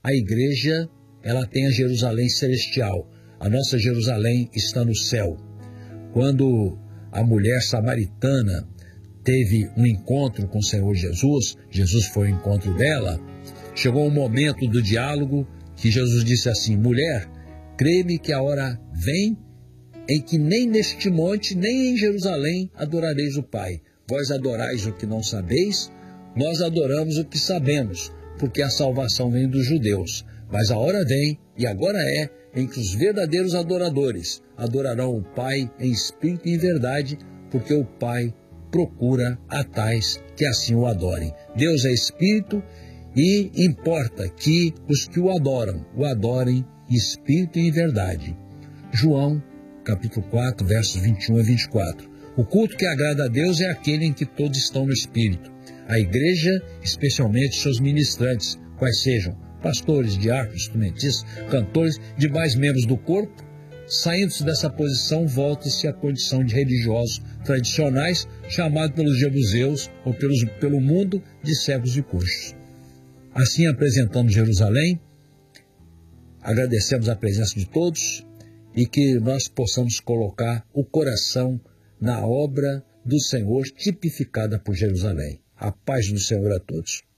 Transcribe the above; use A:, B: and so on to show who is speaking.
A: A igreja, ela tem a Jerusalém celestial. A nossa Jerusalém está no céu. Quando a mulher samaritana teve um encontro com o Senhor Jesus, Jesus foi ao encontro dela, chegou um momento do diálogo que Jesus disse assim: mulher, crê-me que a hora vem em que nem neste monte, nem em Jerusalém adorareis o Pai. Vós adorais o que não sabeis, nós adoramos o que sabemos, porque a salvação vem dos judeus. Mas a hora vem, e agora é, em que os verdadeiros adoradores adorarão o Pai em espírito e em verdade, porque o Pai procura a tais que assim o adorem. Deus é espírito e importa que os que o adorem em espírito e em verdade. João, capítulo 4, versos 21 a 24. O culto que agrada a Deus é aquele em que todos estão no espírito. A igreja, especialmente seus ministrantes, quais sejam pastores, diáconos, instrumentistas, cantores, demais membros do corpo, saindo-se dessa posição, volta-se à condição de religiosos tradicionais, chamados pelos jebuseus ou pelo mundo de cegos e coxos. Assim apresentamos Jerusalém, agradecemos a presença de todos e que nós possamos colocar o coração na obra do Senhor tipificada por Jerusalém. A paz do Senhor a todos.